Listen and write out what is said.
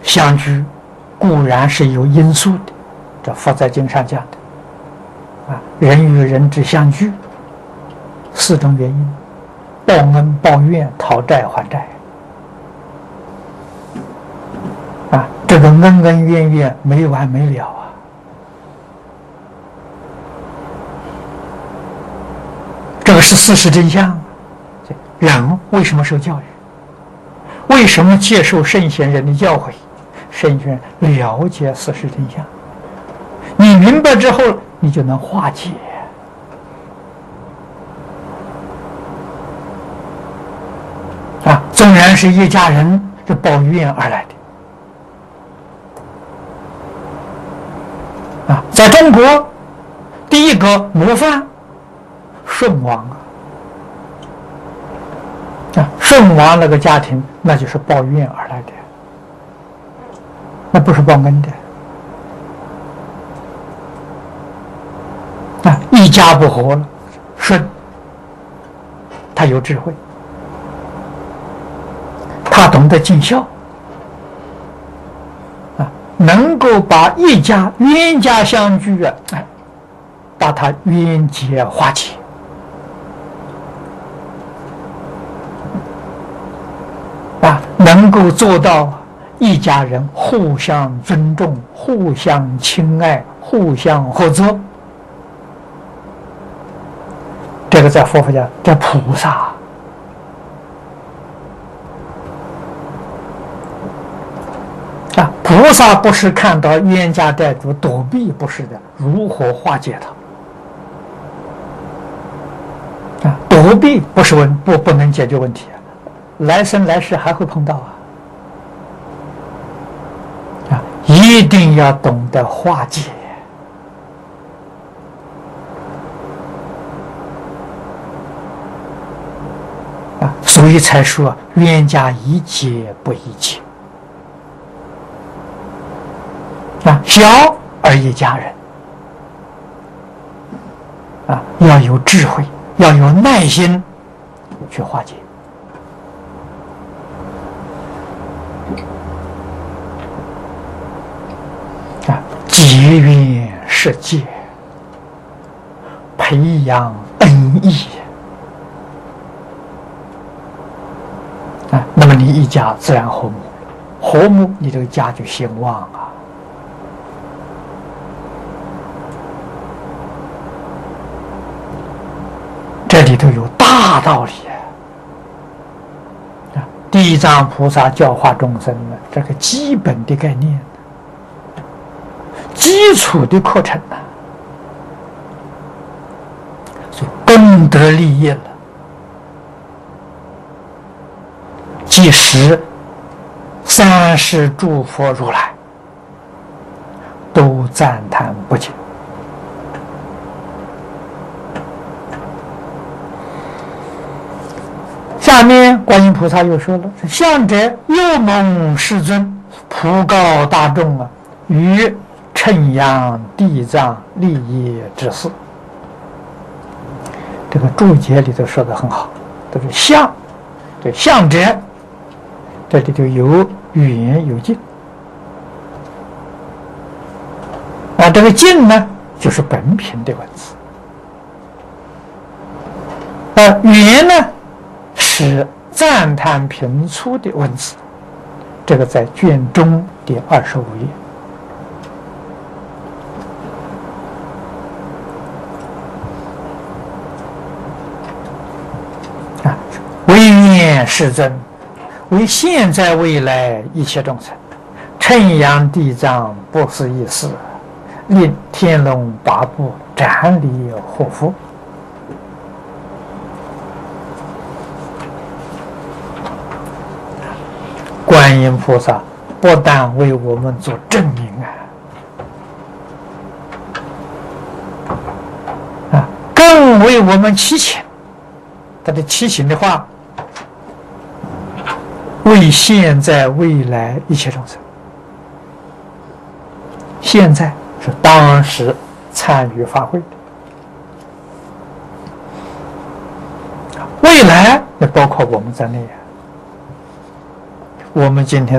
相聚固然是有因素的，这佛在经上讲的人与人之相聚4种原因：报恩、报怨、讨债、还债。这个恩恩怨怨没完没了啊！这个是事实真相。人为什么受教育？为什么接受圣贤人的教诲？圣贤人了解事实真相，你明白之后，你就能化解。纵然是一家人是抱怨而来的。在中国，第一个模范舜王舜王那个家庭，那就是抱怨而来的，那不是报恩的。一家不和了，舜他有智慧，他懂得尽孝。能够把一家冤家相聚把他冤结化解。能够做到一家人互相尊重、互相亲爱、互相合作，这个在佛法讲叫菩萨。菩萨不是看到冤家债主躲避，不是的，如何化解它？躲避不是不能解决问题，来生来世还会碰到一定要懂得化解。所以才说冤家宜解不宜结。小而一家人要有智慧，要有耐心去化解。结缘释戒，培养恩义那么你一家自然和睦，和睦你这个家就兴旺这里头有大道理地藏菩萨教化众生的这个基本的概念，基础的课程所以功德利益了，即使三世诸佛如来都赞叹不尽。下面观音菩萨又说了：向者又蒙世尊普告大众于称扬地藏利益之事。这个注解里头说的很好，都是向，这向者这里头有远有近这个近呢就是本品的文字远呢是赞叹品粗的文字，这个在卷中第25页。唯愿世尊为现在未来一切众生称扬地藏不思议事，令天龙八部瞻礼护福。观音菩萨不但为我们做证明更为我们祈请。他的祈请的话，为现在未来一切众生。现在是当时参与发挥的，未来也包括我们在内我们今天